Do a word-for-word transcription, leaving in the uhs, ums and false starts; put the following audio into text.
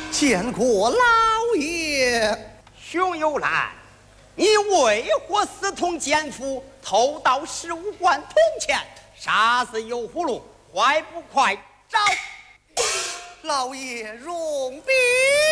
见过老爷。 熊有兰，你为何私通奸夫，偷盗十五贯铜钱，杀死油葫芦，快不快找？ 老爷容禀。